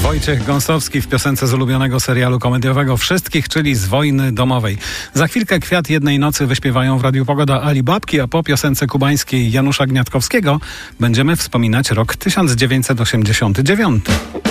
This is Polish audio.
Wojciech Gąsowski w piosence z ulubionego serialu komediowego Wszystkich, czyli z Wojny domowej. Za chwilkę Kwiat jednej nocy wyśpiewają w Radiu Pogoda Ali Babki, a po piosence kubańskiej Janusza Gniatkowskiego będziemy wspominać rok 1989.